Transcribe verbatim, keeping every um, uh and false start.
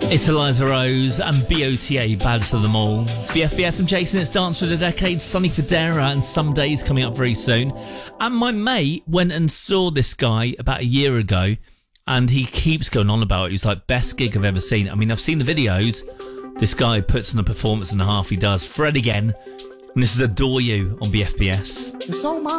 It's Eliza Rose and B O T A, baddest of them all. It's B F B S. I'm Jason. It's Dance for the Decade, Sonny Fodera, and Some Days coming up very soon. And my mate went and saw this guy about a year ago, and he keeps going on about it. He was like, best gig I've ever seen. I mean, I've seen the videos. This guy puts on a performance and a half. He does. Fred again. And this is Adore You on B F B S. It's so